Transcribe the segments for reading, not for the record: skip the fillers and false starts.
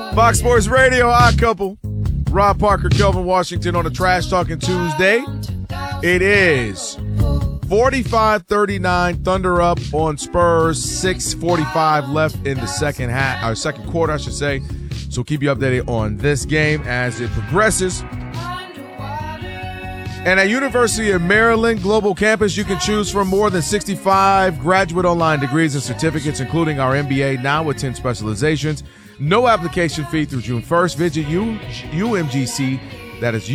Fox Sports Radio, Odd Couple. Rob Parker, Kelvin Washington on a Trash Talking Tuesday. It is 45-39, Thunder up on Spurs, 6:45 left in the second quarter, I should say. So keep you updated on this game as it progresses. And at University of Maryland Global Campus, you can choose from more than 65 graduate online degrees and certificates, including our MBA, now with 10 specializations. No application fee through June 1st. Visit UMGC. That is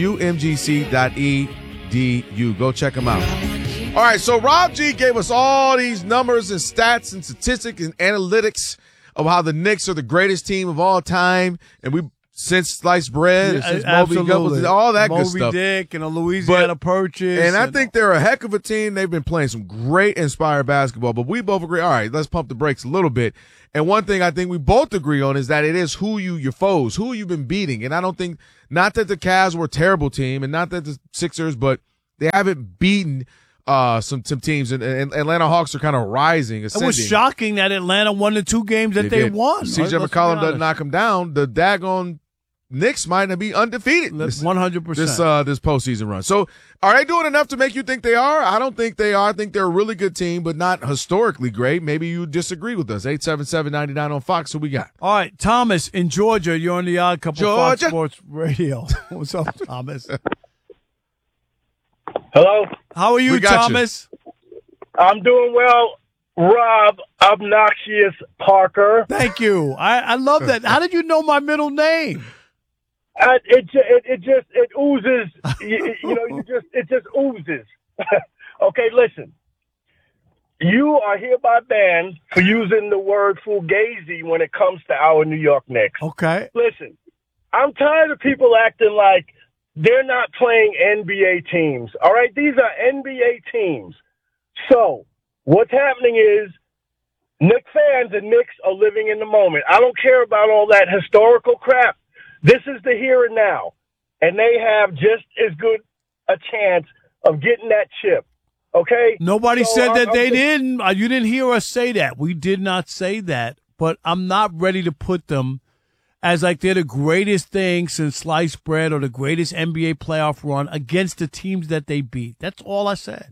umgc.edu. Go check them out. All right, so Rob G gave us all these numbers and stats and statistics and analytics of how the Knicks are the greatest team of all time. And we since sliced bread, since Moby Gumbles, all that good stuff. Moby Dick and a Louisiana Purchase. And I think they're a heck of a team. They've been playing some great inspired basketball. But we both agree, all right, let's pump the brakes a little bit. And one thing I think we both agree on is that it is your foes, who you've been beating. And I don't think, not that the Cavs were a terrible team and not that the Sixers, but they haven't beaten some teams, and Atlanta Hawks are kind of rising, ascending. It was shocking that Atlanta won the 2 games that they won. CJ McCollum doesn't knock them down. The daggone Knicks might not be undefeated 100%. This postseason run. So are they doing enough to make you think they are? I don't think they are. I think they're a really good team, but not historically great. Maybe you disagree with us. 877-99 on Fox. Who we got? All right, Thomas in Georgia. You're on the Odd Couple Georgia. Fox Sports Radio. What's up, Thomas? Hello? How are you, Thomas? I'm doing well. Rob, obnoxious Parker. Thank you. I love that. How did you know my middle name? It oozes. It just oozes. Okay, listen. You are hereby banned for using the word fugazi when it comes to our New York Knicks. Okay. Listen, I'm tired of people acting like they're not playing NBA teams. All right, these are NBA teams. So what's happening is Knicks fans and Knicks are living in the moment. I don't care about all that historical crap. This is the here and now, and they have just as good a chance of getting that chip, okay? Nobody said that they didn't. You didn't hear us say that. We did not say that, but I'm not ready to put them as like they're the greatest thing since sliced bread or the greatest NBA playoff run against the teams that they beat. That's all I said.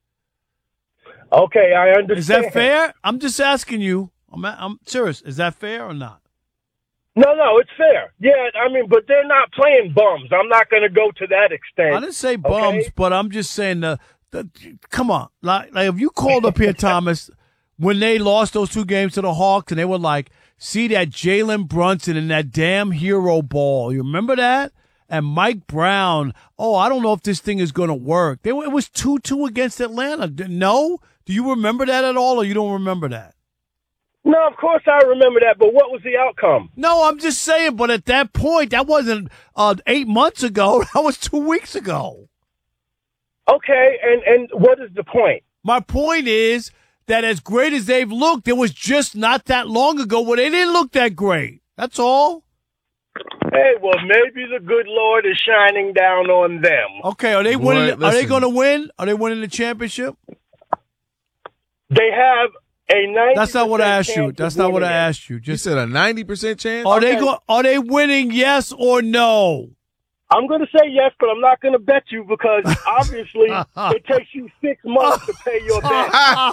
Okay, I understand. Is that fair? I'm just asking you. I'm serious. Is that fair or not? No, it's fair. Yeah, I mean, but they're not playing bums. I'm not going to go to that extent. I didn't say bums, but I'm just saying come on. Like if you called up here, Thomas, when they lost those 2 games to the Hawks and they were like, see that Jalen Brunson and that damn hero ball. You remember that? And Mike Brown, I don't know if this thing is going to work. It was 2-2 against Atlanta. No? Do you remember that at all or you don't remember that? No, of course I remember that, but what was the outcome? No, I'm just saying, but at that point, that wasn't 8 months ago. That was 2 weeks ago. Okay, and what is the point? My point is that as great as they've looked, it was just not that long ago where they didn't look that great. That's all. Hey, well, maybe the good Lord is shining down on them. Okay, are they winning? Are they going to win? Are they winning the championship? They have a 90%. That's not what I asked you. That's not what I asked you. You said a 90% chance? Are they winning, yes or no? I'm going to say yes, but I'm not going to bet you because obviously it takes you 6 months to pay your bet.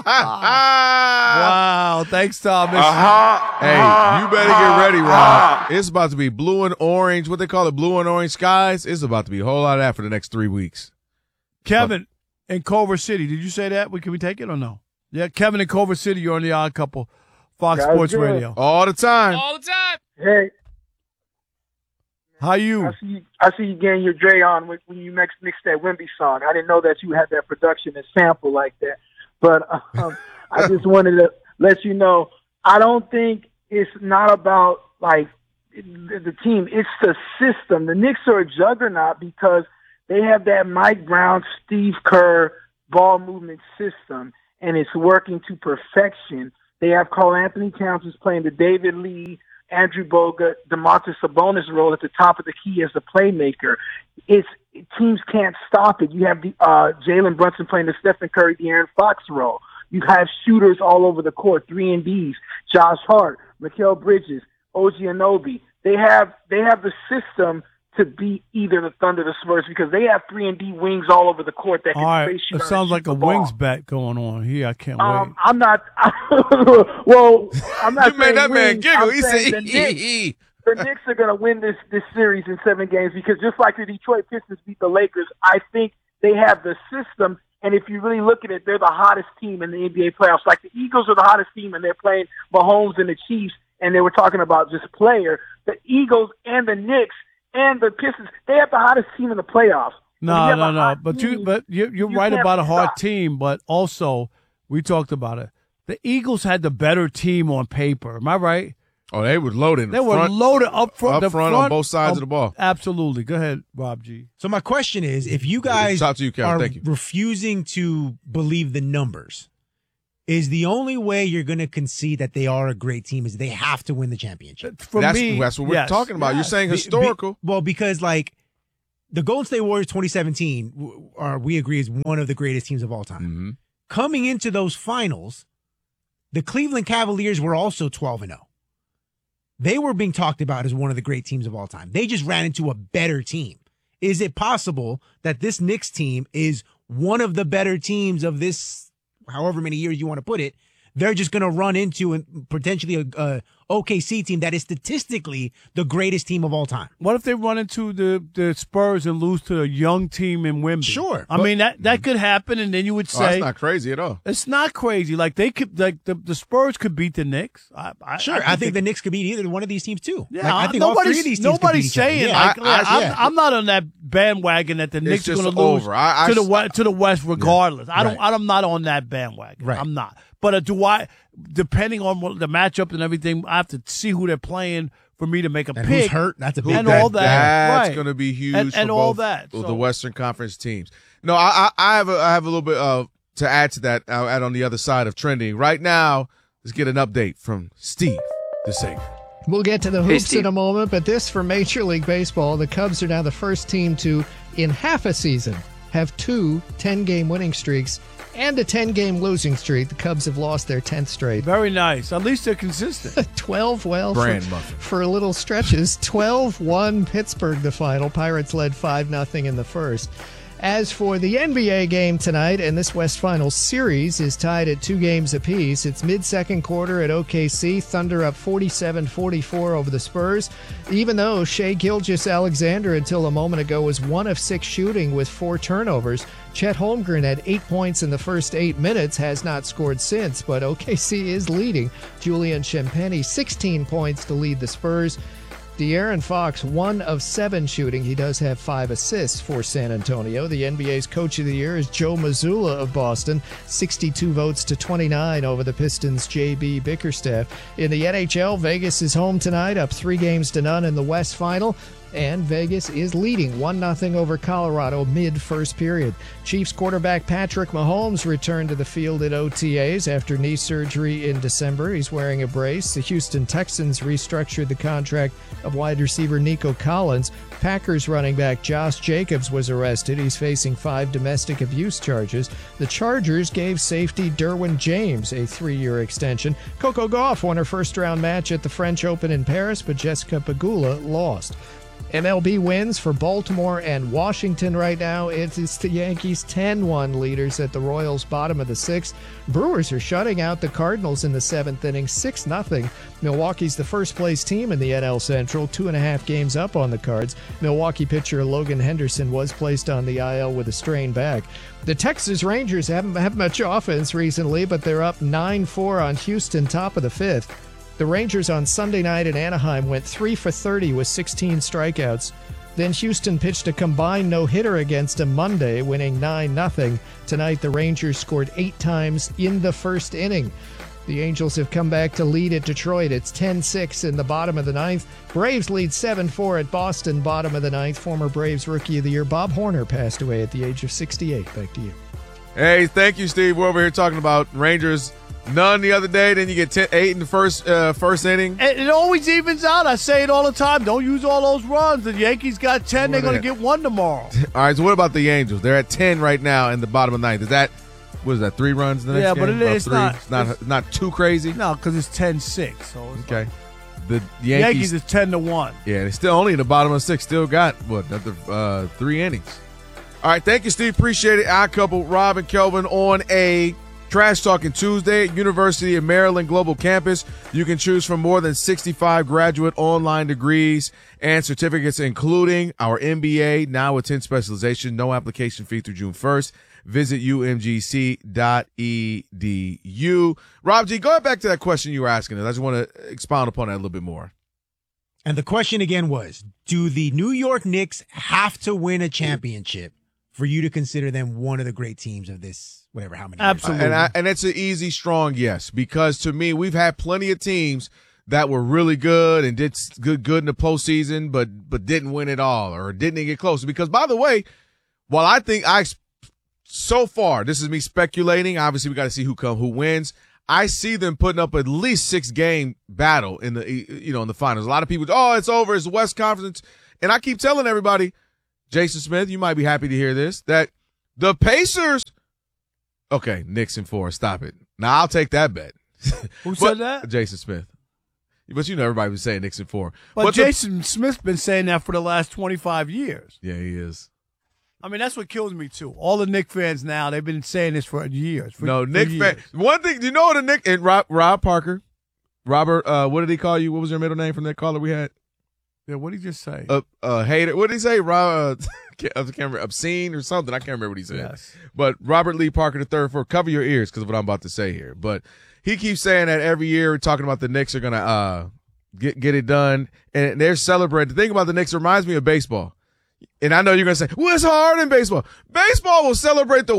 Wow. Thanks, Thomas. Hey, you better get ready, Rob. It's about to be blue and orange, what they call it, blue and orange skies. It's about to be a whole lot of that for the next 3 weeks. Kevin in Culver City, did you say that? Can we take it or no? Yeah, Kevin in Culver City, you're on the Odd Couple, Fox Sports Radio. All the time. Hey. How you? I see you getting your Dre on when you mixed that Wimby song. I didn't know that you had that production and sample like that. But I just wanted to let you know, I don't think it's not about, like, the team. It's the system. The Knicks are a juggernaut because they have that Mike Brown, Steve Kerr ball movement system, and it's working to perfection. They have Karl Anthony Towns who's playing the David Lee, Andrew Bogut, DeMontis Sabonis role at the top of the key as a playmaker. Teams can't stop it. You have the Jalen Brunson playing the Stephen Curry, De'Aaron Fox role. You have shooters all over the court, 3-and-Ds, Josh Hart, Mikal Bridges, OG Anunoby. they have the system to beat either the Thunder or the Spurs because they have 3-and-D wings all over the court that can All right, space you. it sounds like a wings bet going on here. I can't wait. I'm not. Well, I'm not. You made that man giggle. He said, the Knicks are going to win this series in 7 games because just like the Detroit Pistons beat the Lakers, I think they have the system. And if you really look at it, they're the hottest team in the NBA playoffs. Like the Eagles are the hottest team, and they're playing Mahomes and the Chiefs, and they were talking about just player. The Eagles and the Knicks and the Pistons, they have the hottest team in the playoffs. No. But you're right about a hard team, but also we talked about it. The Eagles had the better team on paper. Am I right? Oh, they were loaded. They were loaded up front. Up front on both sides of the ball. Absolutely. Go ahead, Rob G. So my question is, if you guys Talk to you, Kevin. are Thank you. refusing to believe the numbers, is the only way you're going to concede that they are a great team is they have to win the championship? For me, that's what we're yes. talking about. You're saying historical. Because like the Golden State Warriors 2017 we agree is one of the greatest teams of all time. Mm-hmm. Coming into those finals, the Cleveland Cavaliers were also 12-0. They were being talked about as one of the great teams of all time. They just ran into a better team. Is it possible that this Knicks team is one of the better teams of this, however many years you want to put it? They're just going to run into potentially a OKC team that is statistically the greatest team of all time. What if they run into the Spurs and lose to a young team in Wembley? Sure. I mean, that could happen, and then you would say That's not crazy at all. it's not crazy. Like they could, like the Spurs could beat the Knicks. I think the Knicks could beat either one of these teams too. Yeah, I think all three of these teams could beat each other. saying Yeah. I'm not on that bandwagon that the Knicks are just going to lose over. to the West regardless. Yeah. I'm not on that bandwagon. Right. I'm not. But depending on the matchup and everything, I have to see who they're playing for me to make a And pick. who's hurt? That's a big and thing. all that. That's right. going to be huge and for all both that. of So- the Western Conference teams. No, I have a little bit to add to that. I'll add on the other side of trending. Right now, let's get an update from Steve the Savior. We'll get to the hoops in a moment, but this for Major League Baseball. The Cubs are now the first team to, in half a season, have 2 10-game winning streaks and a 10-game losing streak. The Cubs have lost their 10th straight. Very nice. At least they're consistent. 12, Brand muffin. for little stretches. 12-1 Pittsburgh the final. Pirates led 5-0 in the first. As for the NBA game tonight, and this West Finals series is tied at 2 games apiece. It's mid-second quarter at OKC. Thunder up 47-44 over the Spurs. Even though Shai Gilgeous-Alexander until a moment ago was 1 of 6 shooting with 4 turnovers, Chet Holmgren had 8 points in the first 8 minutes, has not scored since, but OKC is leading. Julian Champagny 16 points to lead the Spurs. De'Aaron Fox, 1 of 7 shooting. He does have 5 assists for San Antonio. The NBA's Coach of the Year is Joe Mazzulla of Boston, 62 votes to 29 over the Pistons' J.B. Bickerstaff. In the NHL, Vegas is home tonight, up 3-0 in the West Final. And Vegas is leading 1-0 over Colorado mid-first period. Chiefs quarterback Patrick Mahomes returned to the field at OTAs after knee surgery in December. He's wearing a brace. The Houston Texans restructured the contract of wide receiver Nico Collins. Packers running back Josh Jacobs was arrested. He's facing 5 domestic abuse charges. The Chargers gave safety Derwin James a 3-year extension. Coco Gauff won her first-round match at the French Open in Paris, but Jessica Pegula lost. MLB wins for Baltimore and Washington right now. It's the Yankees 10-1 leaders at the Royals' bottom of the 6th. Brewers are shutting out the Cardinals in the 7th inning, 6-0. Milwaukee's the first-place team in the NL Central, 2.5 games up on the Cards. Milwaukee pitcher Logan Henderson was placed on the IL with a strained back. The Texas Rangers haven't had much offense recently, but they're up 9-4 on Houston, top of the 5th. The Rangers on Sunday night in Anaheim went 3 for 30 with 16 strikeouts. Then Houston pitched a combined no-hitter against them Monday, winning 9-0. Tonight, the Rangers scored 8 times in the first inning. The Angels have come back to lead at Detroit. It's 10-6 in the bottom of the 9th. Braves lead 7-4 at Boston, bottom of the 9th. Former Braves Rookie of the Year Bob Horner passed away at the age of 68. Back to you. Hey, thank you, Steve. We're over here talking about Rangers. None the other day. Then you get 8 in the first inning. It always evens out. I say it all the time. Don't use all those runs. The Yankees got 10. They're going to get 1 tomorrow. All right, so what about the Angels? They're at 10 right now in the bottom of the 9th. Is that, what is that, 3 runs in the next game? Yeah, but it's not too crazy? No, because it's 10-6. So it's okay. The Yankees is 10-1. Yeah, they're still only in the bottom of 6. Still got, another 3 innings. All right, thank you, Steve. Appreciate it. Our couple, Rob and Kelvin, on a Trash Talking Tuesday at University of Maryland Global Campus. You can choose from more than 65 graduate online degrees and certificates, including our MBA, now with 10 specialization. No application fee through June 1st. Visit umgc.edu. Rob G., go back to that question you were asking us. I just want to expound upon that a little bit more. And the question again was, do the New York Knicks have to win a championship for you to consider them one of the great teams of this, whatever, how many years? Absolutely. And it's an easy, strong yes, because to me, we've had plenty of teams that were really good and did good in the postseason, but didn't win it all or didn't get close. Because, by the way, while I think so far, this is me speculating. Obviously, we got to see who wins. I see them putting up at least 6-game battle in the finals. A lot of people, it's over. It's the West Conference. And I keep telling everybody, Jason Smith, you might be happy to hear this, that the Pacers, okay, Knicks in 4, stop it. Now I'll take that bet. Who said that? Jason Smith. But everybody was saying Knicks in 4. But Jason Smith's been saying that for the last 25 years. Yeah, he is. I mean, that's what kills me, too. All the Knicks fans now, they've been saying this for years. Knicks fans. One thing, do you know what a Knicks, and Rob Parker, Robert, what did he call you? What was your middle name from that caller we had? Yeah, what did he just say? Hater. What did he say? Rob, I can't remember, obscene or something. I can't remember what he said. Yes. But Robert Lee Parker III, for cover your ears because of what I'm about to say here. But he keeps saying that every year we're talking about the Knicks are going to get it done, and they're celebrating. The thing about the Knicks reminds me of baseball. And I know you're going to say, well, it's hard in baseball. Baseball will celebrate the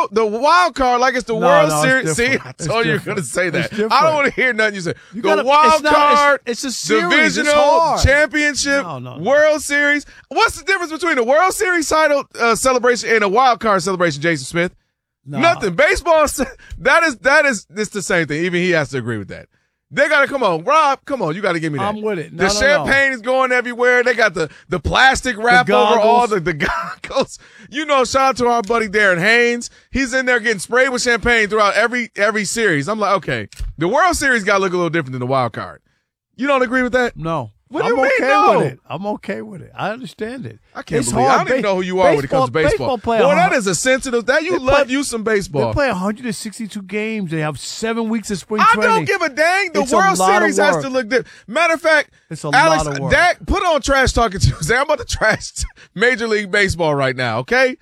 wild card like it's the World Series. See, I told you you're going to say that. I don't want to hear nothing you say. Wild card, it's a series. Divisional, championship, World Series. What's the difference between a World Series title celebration and a wild card celebration, Jason Smith? Nothing. Baseball, that is the same thing. Even he has to agree with that. They got to come on, Rob. Come on, you got to give me that. I'm with it. The champagne is going everywhere. They got the plastic wrap over all the goggles. Shout out to our buddy Darren Haynes. He's in there getting sprayed with champagne throughout every series. I'm like, okay, the World Series got to look a little different than the wild card. You don't agree with that? No. What do you mean, no? With it. I'm okay with it. I understand it. I can't believe I don't even know who you are when it comes to baseball. Boy, that is a sensitive. You some baseball. They play 162 games. They have 7 weeks of spring training. I don't give a dang. The World Series has to look different. Matter of fact, it's lot of work. Dak, put on Trash Talking Tuesday. I'm about to trash Major League Baseball right now, okay?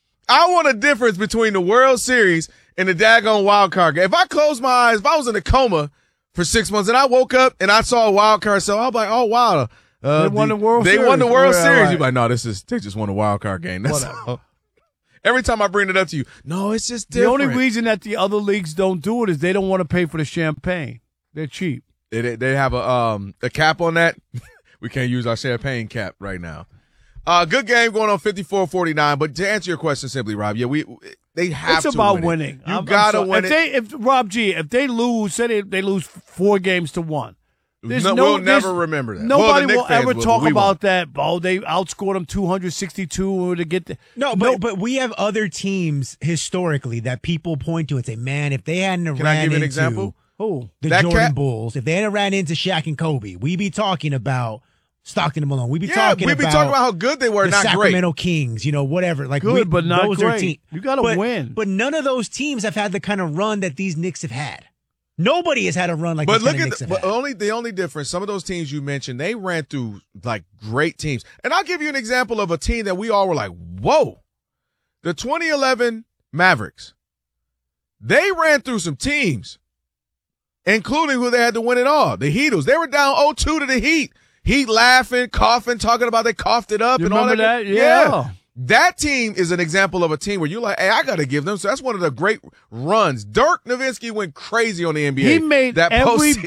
I want a difference between the World Series and the daggone wild card game. If I close my eyes, if I was in a coma for 6 months and I woke up and I saw a wild card, so I was like, oh, wow. They won the World Series. They won the World Series. Right. You're like, no, they just won a wild card game. That's all. Every time I bring it up to you, no, it's just different. The only reason that the other leagues don't do it is they don't want to pay for the champagne. They're cheap. They have a cap on that. We can't use our champagne cap right now. Good game going on 54-49. But to answer your question simply, Rob, yeah, they have to win. It's about winning. You gotta win it. If they lose, say they lose 4 games to 1. We'll never remember that. Nobody will ever talk about that. Oh, they outscored them 262 to get the. No, but we have other teams historically that people point to and say, man, if they hadn't Can I give you an example? Who? The Jordan Bulls, if they hadn't ran into Shaq and Kobe, we'd be talking about Stockton and Malone. We'd be talking about how good they were, the not Sacramento great. Kings, whatever. Like good, but not those great. You got to win. But none of those teams have had the kind of run that these Knicks have had. Nobody has had a run like this. But look at the only difference. Some of those teams you mentioned, they ran through like great teams. And I'll give you an example of a team that we all were like, whoa. The 2011 Mavericks. They ran through some teams, including who they had to win it all. The Heatles. They were down 0-2 to the Heat. Heat laughing, coughing, talking about they coughed it up. You and all remember that? Yeah. That team is an example of a team where you're like, hey, I got to give them. So that's one of the great runs. Dirk Nowitzki went crazy on the NBA. He made every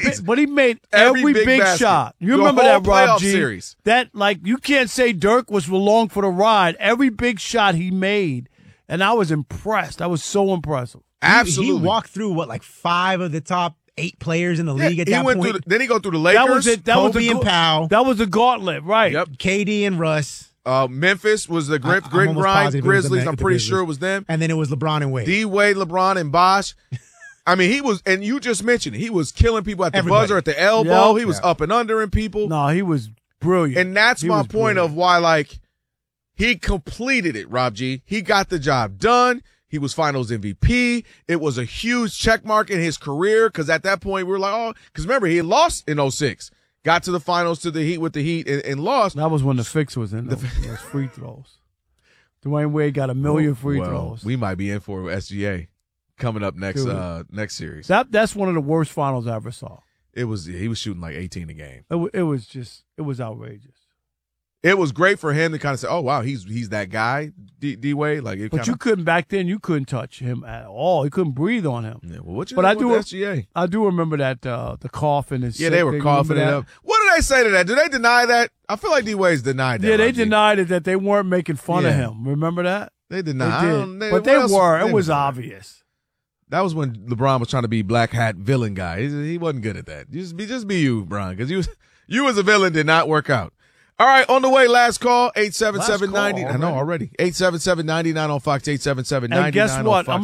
big shot. You remember that, Rob G? Series. That, you can't say Dirk was along for the ride. Every big shot he made, and I was impressed. I was so impressive. Absolutely. He walked through, 5 of the top 8 players in the league at that point? Then he go through the Lakers. That was it. Kobe and Powell. That was the gauntlet, right? Yep. KD and Russ. Memphis was the grit and grind Grizzlies. I'm pretty sure it was them. And then it was LeBron and Wade. D-Wade, LeBron, and Bosh. I mean, he was, and you just mentioned it, he was killing people at the Everybody. buzzer, at the elbow. Yep. He was up and undering people. No, he was brilliant. And that's He my was point brilliant. of why, like, he completed it, Rob G. He got the job done. He was finals MVP. It was a huge check mark in his career because at that point we were like, oh, because remember, he had lost in 06. Got to the finals to the Heat with the Heat and lost. That was when the fix was in those free throws. Dwayne Wade got a million free throws. We might be in for SGA coming up next next series. That's one of the worst finals I ever saw. He was shooting like 18 a game. It was outrageous. It was great for him to kind of say, "Oh wow, he's that guy, D Wade." Like, But you couldn't back then. You couldn't touch him at all. You couldn't breathe on him. Yeah, well, what you But think I do with SGA? I do remember that the cough and his. Yeah, they were coughing it up. What did they say to that? Did they deny that? I feel like D Wade's denied that. Yeah, they Rob G. denied it that they weren't making fun of Yeah. him. Remember that? They denied. They did. But they were. It was obvious. That was when LeBron was trying to be black hat villain guy. He wasn't good at that. Just be you, Bron, because you as a villain did not work out. All right, on the way, last call, 877-90. I know already. 877-99 on Fox, 877-99 And guess on what? Fox.